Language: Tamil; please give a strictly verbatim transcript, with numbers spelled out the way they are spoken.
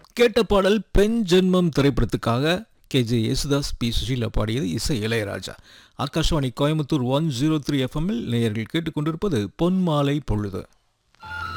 கேட்ட பாடல் பெண் ஜென்மம் திரைப்படத்துக்காக K J Yesudas B Sushila பாடியது. இசை Ilaiyaraaja. Akashvani Coimbatore one zero three எஃப்எம்மில் நேயர்கள் கேட்டுக்கொண்டிருப்பது பொன்மாலை பொழுது.